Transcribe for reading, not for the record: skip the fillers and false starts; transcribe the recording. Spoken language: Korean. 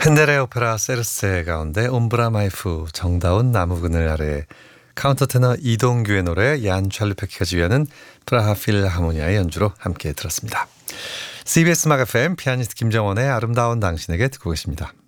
핸델의 오페라 세르세 가운데 옴브라 마이프 정다운 나무 그늘 아래 카운터 테너 이동규의 노래 얀 찰루페키가 지휘하는 프라하 필하모니아의 연주로 함께 들었습니다. CBS 음악 FM 피아니스트 김정원의 아름다운 당신에게 듣고 계십니다.